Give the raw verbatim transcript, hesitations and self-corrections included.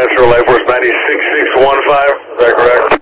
transfer Life Force nine six six one five, is that correct?